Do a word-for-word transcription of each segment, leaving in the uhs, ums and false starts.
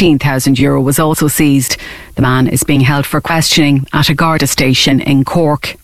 fifteen thousand euro was also seized. The man is being held for questioning at a Garda station in Cork.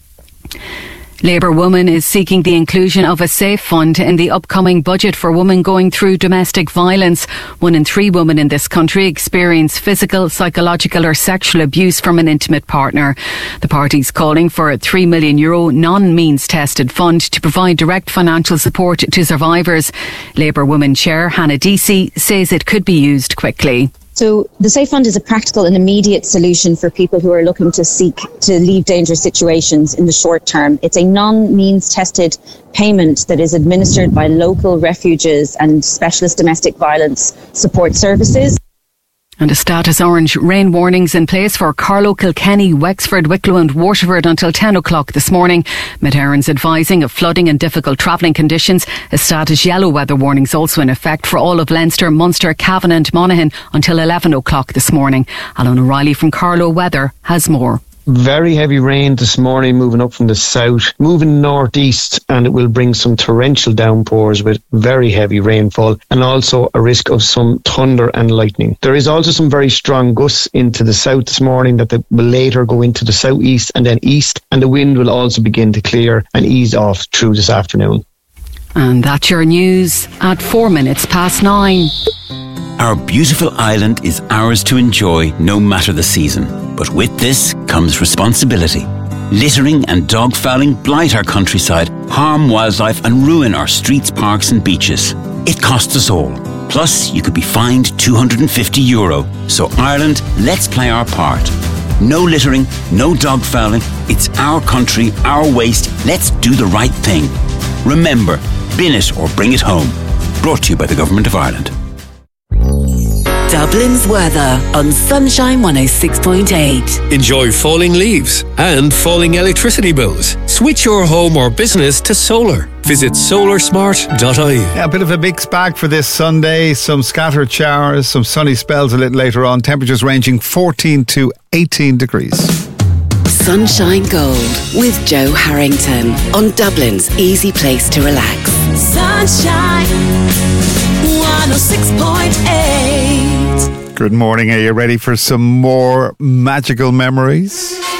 Labour Women is seeking the inclusion of a safe fund in the upcoming budget for women going through domestic violence. One in three women in this country experience physical, psychological or sexual abuse from an intimate partner. The party's calling for a three million euro non-means tested fund to provide direct financial support to survivors. Labour Women Chair Hannah Deasy says it could be used quickly. So the Safe Fund is a practical and immediate solution for people who are looking to seek to leave dangerous situations in the short term. It's a non-means tested payment that is administered by local refuges and specialist domestic violence support services. And a status orange rain warnings in place for Carlow, Kilkenny, Wexford, Wicklow and Waterford until ten o'clock this morning. Met Éireann's advising of flooding and difficult travelling conditions. A status yellow weather warnings also in effect for all of Leinster, Munster, Cavan and Monaghan until eleven o'clock this morning. Alan O'Reilly from Carlow Weather has more. Very heavy rain this morning, moving up from the south, moving northeast, and it will bring some torrential downpours with very heavy rainfall and also a risk of some thunder and lightning. There is also some very strong gusts into the south this morning that will later go into the southeast and then east, and the wind will also begin to clear and ease off through this afternoon. And that's your news at four minutes past nine. Our beautiful island is ours to enjoy no matter the season. But with this comes responsibility. Littering and dog fouling blight our countryside, harm wildlife and ruin our streets, parks and beaches. It costs us all. Plus, you could be fined two hundred fifty euro. So Ireland, let's play our part. No littering, no dog fouling. It's our country, our waste. Let's do the right thing. Remember, bin it or bring it home. Brought to you by the Government of Ireland. Dublin's weather on Sunshine one oh six point eight. Enjoy falling leaves and falling electricity bills. Switch your home or business to solar. Visit solar smart dot I E. Yeah, a bit of a mixed bag for this Sunday. Some scattered showers, some sunny spells a little later on. Temperatures ranging fourteen to eighteen degrees. Sunshine Gold with Joe Harrington on Dublin's easy place to relax. Sunshine one oh six point eight. Good morning. Are you ready for some more magical memories?